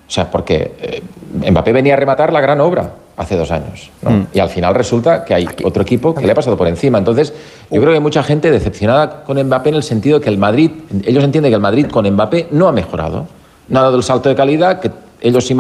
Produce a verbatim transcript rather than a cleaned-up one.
O sea, porque eh, Mbappé venía a rematar la gran obra hace dos años, ¿no? Mm. Y al final resulta que hay otro equipo que le ha pasado por encima. Entonces, yo creo que hay mucha gente decepcionada con Mbappé en el sentido de que el Madrid, ellos entienden que el Madrid con Mbappé no ha mejorado. No ha dado el salto de calidad que ellos